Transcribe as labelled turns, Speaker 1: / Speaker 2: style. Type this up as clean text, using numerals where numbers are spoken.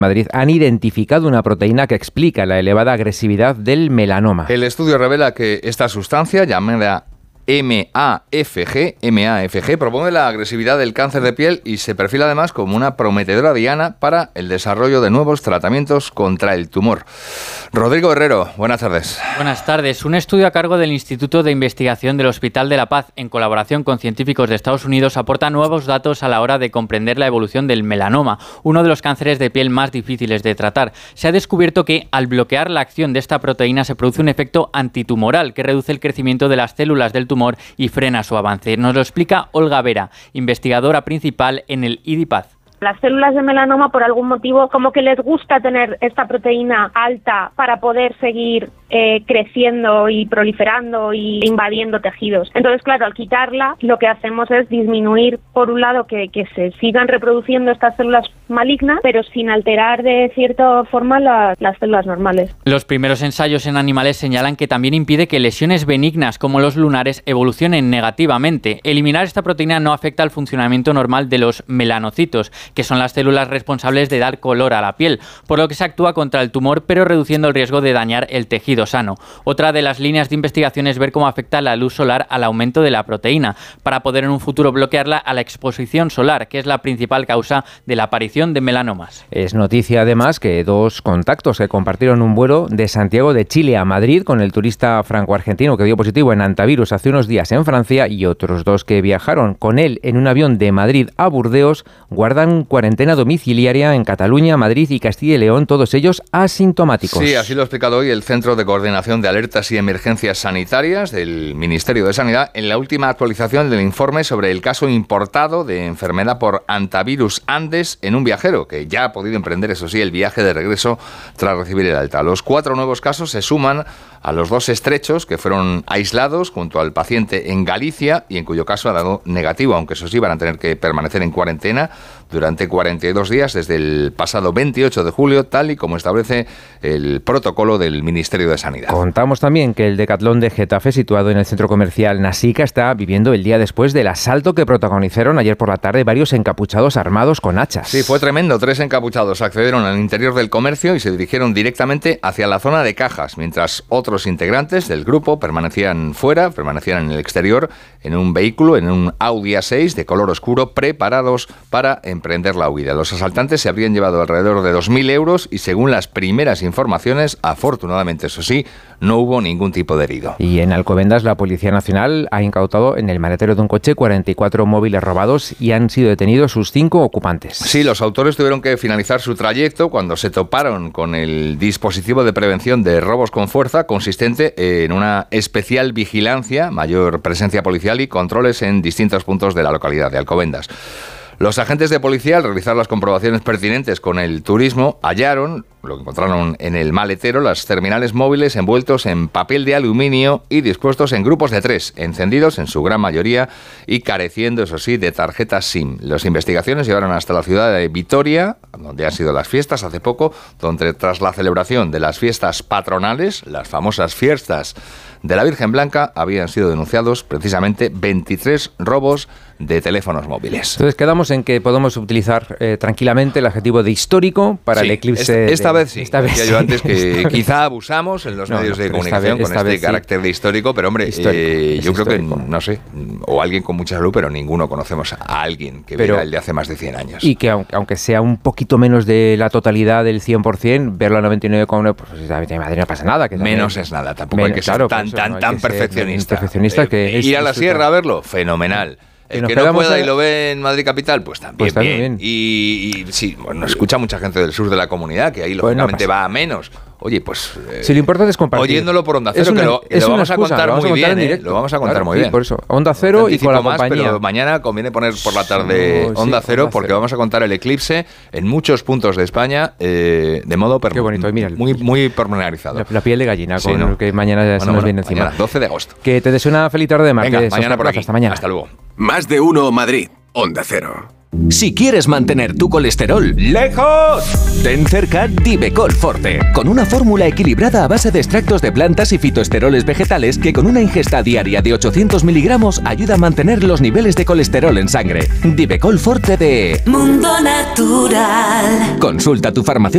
Speaker 1: Madrid han identificado una proteína que explica la elevada agresividad del melanoma.
Speaker 2: El estudio revela que esta sustancia, llamada MAFG, promueve la agresividad del cáncer de piel y se perfila además como una prometedora diana para el desarrollo de nuevos tratamientos contra el tumor. Rodrigo Herrero, buenas tardes.
Speaker 3: Buenas tardes. Un estudio a cargo del Instituto de Investigación del Hospital de la Paz, en colaboración con científicos de Estados Unidos, aporta nuevos datos a la hora de comprender la evolución del melanoma, uno de los cánceres de piel más difíciles de tratar. Se ha descubierto que al bloquear la acción de esta proteína se produce un efecto antitumoral que reduce el crecimiento de las células del tumor y frena su avance. Nos lo explica Olga Vera, investigadora principal en el IDIPAZ.
Speaker 4: Las células de melanoma, por algún motivo, como que les gusta tener esta proteína alta para poder seguir creciendo y proliferando y invadiendo tejidos. Entonces, claro, al quitarla, lo que hacemos es disminuir, por un lado, que se sigan reproduciendo estas células malignas, pero sin alterar de cierta forma las células normales.
Speaker 3: Los primeros ensayos en animales señalan que también impide que lesiones benignas como los lunares evolucionen negativamente. Eliminar esta proteína no afecta al funcionamiento normal de los melanocitos, que son las células responsables de dar color a la piel, por lo que se actúa contra el tumor, pero reduciendo el riesgo de dañar el tejido sano. Otra de las líneas de investigación es ver cómo afecta la luz solar al aumento de la proteína, para poder en un futuro bloquearla a la exposición solar, que es la principal causa de la aparición de melanomas.
Speaker 1: Es noticia además que dos contactos que compartieron un vuelo de Santiago de Chile a Madrid con el turista franco-argentino que dio positivo en antivirus hace unos días en Francia, y otros dos que viajaron con él en un avión de Madrid a Burdeos guardan cuarentena domiciliaria en Cataluña, Madrid y Castilla y León, todos ellos asintomáticos.
Speaker 2: Sí, así lo ha explicado hoy el Centro de Coordinación de Alertas y Emergencias Sanitarias del Ministerio de Sanidad en la última actualización del informe sobre el caso importado de enfermedad por antivirus Andes en un viajero que ya ha podido emprender, eso sí, el viaje de regreso tras recibir el alta. Los 4 nuevos casos se suman a los 2 estrechos que fueron aislados junto al paciente en Galicia y en cuyo caso ha dado negativo, aunque eso sí van a tener que permanecer en cuarentena durante 42 días desde el pasado 28 de julio, tal y como establece el protocolo del Ministerio de Sanidad.
Speaker 1: Contamos también que el Decatlón de Getafe, situado en el centro comercial Nasica, está viviendo el día después del asalto que protagonizaron ayer por la tarde varios encapuchados armados con hachas.
Speaker 2: Sí, fue tremendo. 3 encapuchados accedieron al interior del comercio y se dirigieron directamente hacia la zona de cajas, mientras otros integrantes del grupo permanecían en el exterior, en un vehículo, en un Audi A6 de color oscuro, preparados para emprender la huida. Los asaltantes se habrían llevado alrededor de 2.000 euros y, según las primeras informaciones, afortunadamente, eso sí, no hubo ningún tipo de herido.
Speaker 1: Y en Alcobendas, la Policía Nacional ha incautado en el maletero de un coche 44 móviles robados y han sido detenidos sus 5 ocupantes.
Speaker 2: Sí, los autores tuvieron que finalizar su trayecto cuando se toparon con el dispositivo de prevención de robos con fuerza, consistente en una especial vigilancia, mayor presencia policial y controles en distintos puntos de la localidad de Alcobendas. Los agentes de policía, al realizar las comprobaciones pertinentes con el turismo, hallaron, lo que encontraron en el maletero, las terminales móviles envueltos en papel de aluminio y dispuestos en grupos de 3, encendidos en su gran mayoría y careciendo, eso sí, de tarjetas SIM. Las investigaciones llevaron hasta la ciudad de Vitoria, donde han sido las fiestas hace poco, donde tras la celebración de las fiestas patronales, las famosas fiestas de la Virgen Blanca, habían sido denunciados precisamente 23 robos de teléfonos móviles.
Speaker 1: Entonces quedamos en que podemos utilizar tranquilamente el adjetivo de histórico para el eclipse.
Speaker 2: Esta vez sí.
Speaker 1: Esta vez
Speaker 2: decía yo antes que quizá abusamos en los medios de comunicación con este carácter de histórico, pero hombre, yo creo que, no sé, o alguien con mucha salud, pero ninguno conocemos a alguien que viera el de hace más de 100 años.
Speaker 1: Y que aunque sea un poquito menos de la totalidad del 100%, verlo a 99,9, pues madre, no pasa nada. Que
Speaker 2: menos es nada, tampoco hay que ser tan perfeccionista.
Speaker 1: Ir
Speaker 2: a la sierra a verlo, fenomenal. El que no pueda y lo ve en Madrid capital, pues también bien. Y sí, bueno, escucha mucha gente del sur de la comunidad, que ahí lógicamente va a menos. Oye, pues...
Speaker 1: si lo importante es compartir.
Speaker 2: Oyéndolo por Onda Cero, que lo vamos a contar muy bien, lo vamos a contar muy bien.
Speaker 1: Por eso, Onda Cero y con la compañía.
Speaker 2: Pero mañana conviene poner por la tarde Onda Cero, porque vamos a contar el eclipse en muchos puntos de España de modo muy pormenorizado.
Speaker 1: La piel de gallina, con lo que mañana se nos viene encima.
Speaker 2: Mañana, 12 de agosto.
Speaker 1: Que te deseo una feliz tarde de martes.
Speaker 2: Venga, mañana por aquí.
Speaker 1: Hasta mañana.
Speaker 2: Hasta luego.
Speaker 5: Más de uno Madrid. Onda Cero.
Speaker 6: Si quieres mantener tu colesterol lejos, ten cerca Divecol Forte, con una fórmula equilibrada a base de extractos de plantas y fitoesteroles vegetales que con una ingesta diaria de 800 miligramos ayuda a mantener los niveles de colesterol en sangre. Divecol Forte de Mundo Natural. Consulta a tu farmacéutico.